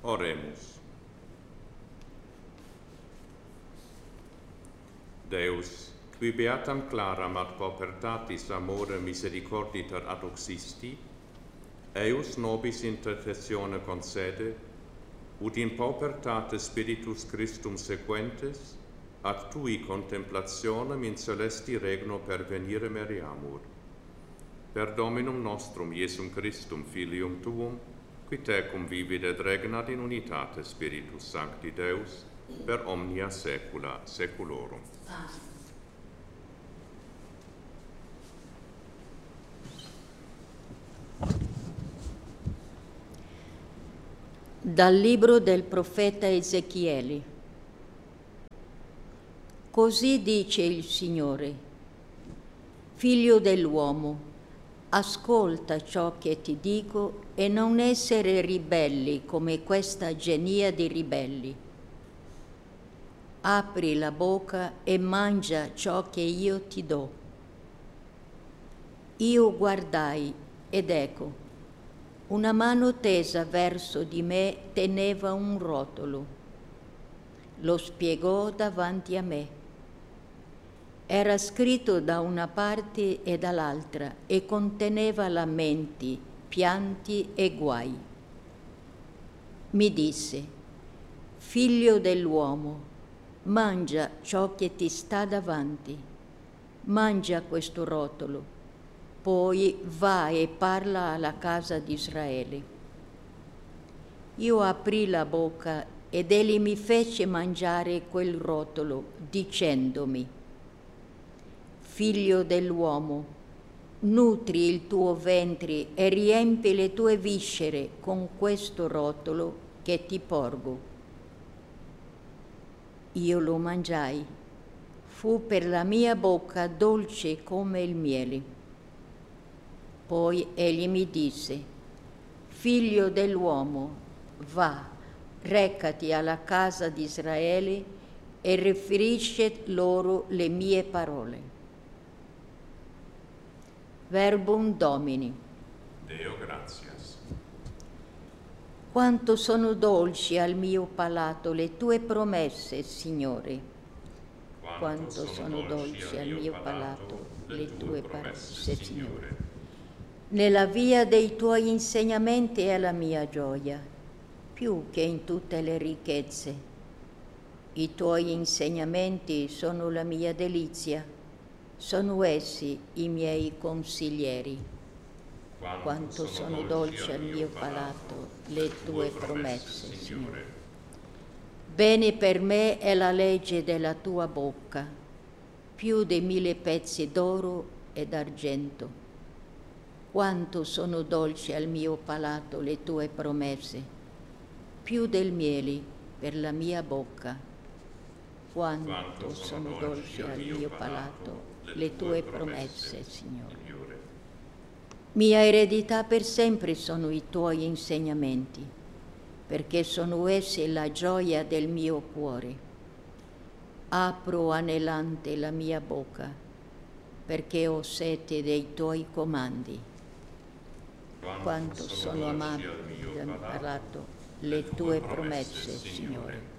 Oremus. Deus, qui beatam claram ad paupertatis amore misericorditer adduxisti, eius nobis intercessione concede, ut in paupertate Spiritus Christum sequentes, ad tui contemplationem in celesti regno pervenire meriamur. Per Dominum nostrum Iesum Christum, Filium Tuum, qui tecum vivit et regnat in unitate Spiritus Sancti Deus, per omnia saecula saeculorum. Amen. Dal libro del profeta Ezechiele. Così dice il Signore: Figlio dell'uomo, ascolta ciò che ti dico e non essere ribelli come questa genia di ribelli. Apri la bocca e mangia ciò che io ti do. Io guardai ed ecco, una mano tesa verso di me teneva un rotolo. Lo spiegò davanti a me. Era scritto da una parte e dall'altra e conteneva lamenti, pianti e guai. Mi disse: Figlio dell'uomo, mangia ciò che ti sta davanti. Mangia questo rotolo. Poi va e parla alla casa di Israele. Io aprì la bocca ed egli mi fece mangiare quel rotolo, dicendomi: Figlio dell'uomo, nutri il tuo ventre e riempi le tue viscere con questo rotolo che ti porgo. Io lo mangiai, fu per la mia bocca dolce come il miele. Poi egli mi disse: Figlio dell'uomo, va, recati alla casa di Israele e riferisci loro le mie parole. Verbum Domini. Deo gratias. Quanto sono dolci al mio palato le tue promesse, Signore. Quanto sono dolci al mio palato le tue promesse, Signore. Nella via dei tuoi insegnamenti è la mia gioia, più che in tutte le ricchezze. I tuoi insegnamenti sono la mia delizia, sono essi i miei consiglieri. Quanto sono dolci al mio palato le tue promesse, Signore. Bene per me è la legge della tua bocca, più di 1000 pezzi d'oro e d'argento. Quanto sono dolci al mio palato le tue promesse, più del miele per la mia bocca. Quanto sono dolci al mio palato le tue promesse, Signore. Mia eredità per sempre sono i tuoi insegnamenti, perché sono essi la gioia del mio cuore. Apro anelante la mia bocca, perché ho sete dei tuoi comandi. Quanto sono amabili al mio palato le tue promesse, Signore.